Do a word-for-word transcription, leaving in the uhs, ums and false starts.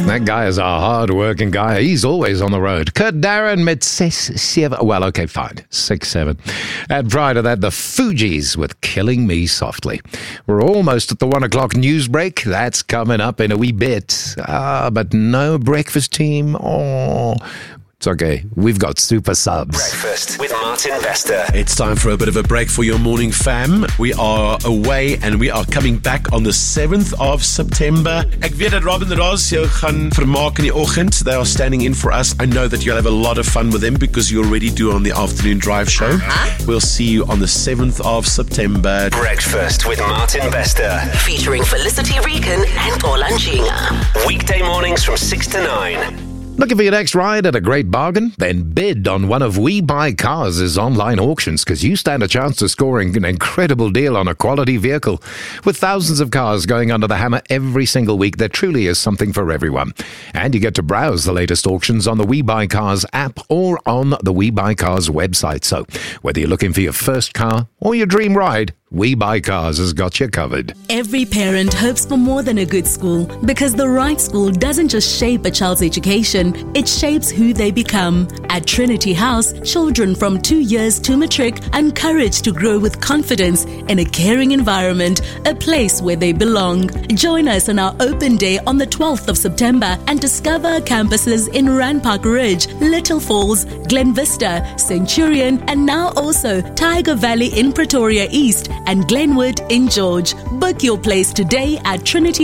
That guy is a hard-working guy. He's always on the road. Kurt Darren met six, seven. Well, okay, fine. Six, seven. And prior to that, the Fugees with Killing Me Softly. We're almost at the one o'clock news break. That's coming up in a wee bit. Ah, but no breakfast team. Oh, it's okay. We've got super subs. Breakfast with Martin Vester. It's time for a bit of a break for your morning fam. We are away and we are coming back on the seventh of September. Ek weet dat Robin Ross jou gaan vermaak in die oggend. They are standing in for us. I know that you'll have a lot of fun with them because you already do on the afternoon drive show. Uh-huh. We'll see you on the seventh of September. Breakfast with Martin Vester. Featuring Felicity Regan and Olanjinga. Weekday mornings from six to nine. Looking for your next ride at a great bargain? Then bid on one of We Buy Cars' online auctions because you stand a chance of scoring an incredible deal on a quality vehicle. With thousands of cars going under the hammer every single week, there truly is something for everyone. And you get to browse the latest auctions on the We Buy Cars app or on the We Buy Cars website. So whether you're looking for your first car or your dream ride, We Buy Cars has got you covered. Every parent hopes for more than a good school because the right school doesn't just shape a child's education, it shapes who they become. At Trinity House, children from two years to matric are encouraged to grow with confidence in a caring environment, a place where they belong. Join us on our open day on the twelfth of September and discover our campuses in Randpark Ridge, Little Falls, Glen Vista, Centurion, and now also Tiger Valley in Pretoria East and Glenwood in George. Book your place today at Trinity